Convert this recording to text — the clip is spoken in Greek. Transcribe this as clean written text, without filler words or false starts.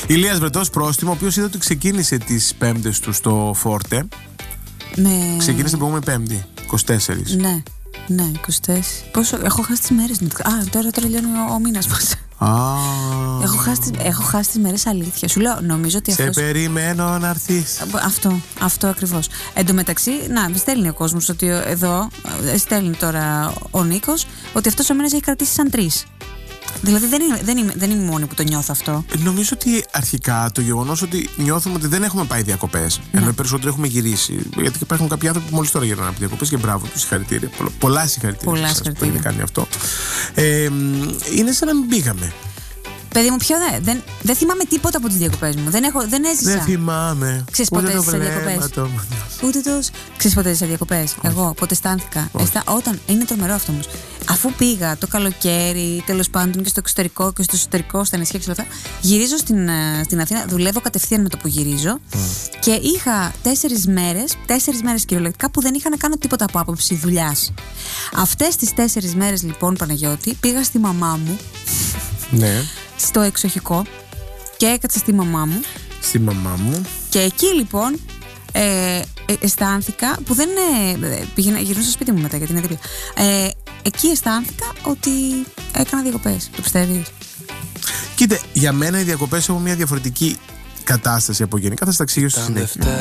Ηλίας Βρετός πρόστιμο, ο οποίος είδα ότι ξεκίνησε τις Πέμπτες του στο Φόρτε. Ξεκίνησε την προηγούμενη Πέμπτη, 24. Ναι, 24. Πόσο, έχω χάσει τις μέρες. Τώρα λιώνει ο μήνας μας. Έχω χάσει τις μέρες, αλήθεια. Σου λέω, νομίζω ότι σε περιμένω να έρθεις. Αυτό ακριβώς. Εν τω μεταξύ, στέλνει ο κόσμος ότι εδώ, στέλνει τώρα ο Νίκος, ότι αυτός ο μήνας έχει κρατήσει σαν 3. Δηλαδή δεν είμαι μόνη που το νιώθω αυτό. Νομίζω ότι αρχικά το γεγονός ότι νιώθουμε ότι δεν έχουμε πάει διακοπές, ενώ περισσότερο έχουμε γυρίσει. Γιατί υπάρχουν κάποιοι άνθρωποι που μόλις τώρα γυρνάνε από διακοπές και μπράβο τους, συγχαρητήρια. Πολλά συγχαρητήρια που έχετε κάνει αυτό. Είναι σαν να μην πήγαμε. Παιδί μου, δεν θυμάμαι τίποτα από τις διακοπές μου. Δεν έζησα. Δεν θυμάμαι. Ξέρεις πότε έζησα διακοπές? Ξέρεις πότε έζησα διακοπές? Εγώ πότε αισθάνθηκα? Είναι τρομερό αυτό όμως. Αφού πήγα το καλοκαίρι, τέλος πάντων, και στο εξωτερικό και στο εσωτερικό, στα νησιά και όλα αυτά, γυρίζω στην Αθήνα, δουλεύω κατευθείαν με το που γυρίζω και είχα 4 μέρες κυριολεκτικά που δεν είχα να κάνω τίποτα από άποψη δουλειάς. Αυτές τις 4 μέρες λοιπόν, Παναγιώτη, πήγα στη μαμά μου. Ναι. Στο εξοχικό και έκατσα στη μαμά μου. Και εκεί λοιπόν αισθάνθηκα που δεν γυρνούσα στο σπίτι μου μετά γιατί είναι δίπλα. Εκεί αισθάνθηκα ότι έκανα διακοπές. Το πιστεύεις? Κοίτα, για μένα οι διακοπές έχουν μια διαφορετική κατάσταση από γενικά. Θα στα εξηγήσω στη συνέχεια.